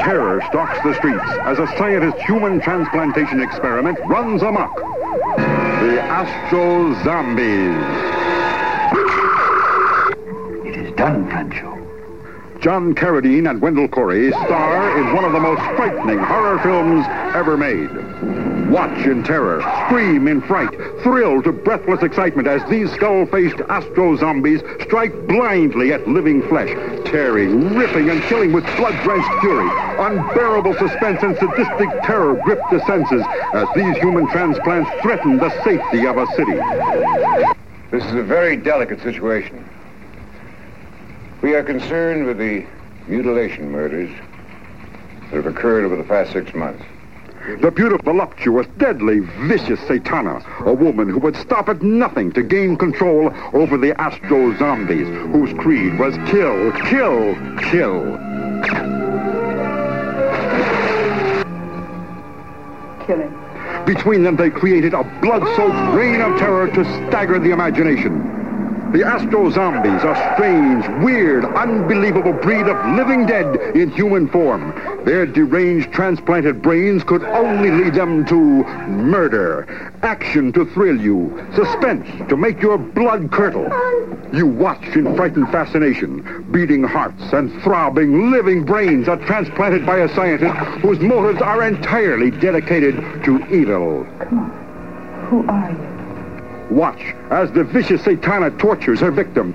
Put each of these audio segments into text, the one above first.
terror stalks the streets as a scientist's human transplantation experiment runs amok. The Astro Zombies. It is done, Pancho. John Carradine and Wendell Corey star in one of the most frightening horror films ever made. Watch in terror, scream in fright, thrill to breathless excitement as these skull-faced astro-zombies strike blindly at living flesh, tearing, ripping, and killing with blood-drenched fury. Unbearable suspense and sadistic terror grip the senses as these human transplants threaten the safety of a city. This is a very delicate situation. We are concerned with the mutilation murders that have occurred over the past 6 months. The beautiful, voluptuous, deadly, vicious Satana, a woman who would stop at nothing to gain control over the Astro Zombies, whose creed was kill, kill, kill. Killing. Between them, they created a blood-soaked reign of terror to stagger the imagination. The Astro Zombies, a strange, weird, unbelievable breed of living dead in human form. Their deranged transplanted brains could only lead them to murder, action to thrill you, suspense to make your blood curdle. You watch in frightened fascination. Beating hearts and throbbing, living brains are transplanted by a scientist whose motives are entirely dedicated to evil. Come on. Who are you? Watch as the vicious Satana tortures her victim.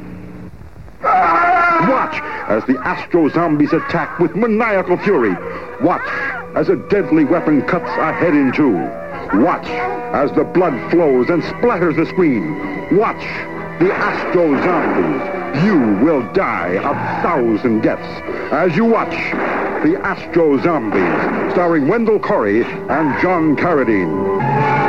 Watch as the Astro Zombies attack with maniacal fury. Watch as a deadly weapon cuts a head in two. Watch as the blood flows and splatters the screen. Watch the Astro Zombies. You will die 1,000 deaths as you watch the Astro Zombies, starring Wendell Corey and John Carradine.